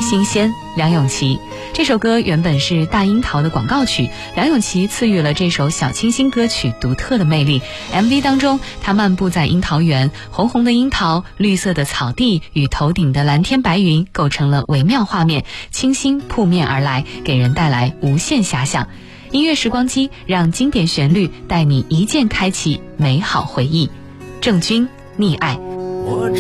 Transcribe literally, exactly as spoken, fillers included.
新鲜，梁咏琪。这首歌原本是大樱桃的广告曲，梁咏琪赐予了这首小清新歌曲独特的魅力。 M V 当中，她漫步在樱桃园，红红的樱桃，绿色的草地与头顶的蓝天白云构成了微妙画面，清新扑面而来，给人带来无限遐想。音乐时光机，让经典旋律带你一键开启美好回忆。郑钧，溺爱。